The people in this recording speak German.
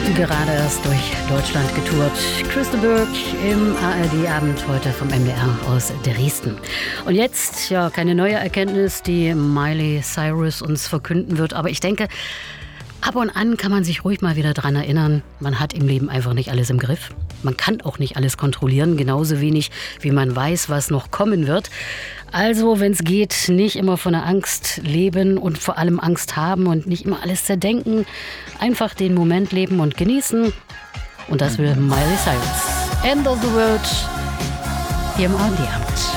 Gerade erst durch Deutschland getourt. Christa Burke im ARD-Abend heute vom MDR aus Dresden. Und jetzt, ja, keine neue Erkenntnis, die Miley Cyrus uns verkünden wird. Aber ich denke, ab und an kann man sich ruhig mal wieder dran erinnern, man hat im Leben einfach nicht alles im Griff. Man kann auch nicht alles kontrollieren, genauso wenig wie man weiß, was noch kommen wird. Also, wenn es geht, nicht immer von der Angst leben und vor allem Angst haben und nicht immer alles zerdenken. Einfach den Moment leben und genießen. Und das will Miley Cyrus. End of the World hier im ARD-Abend.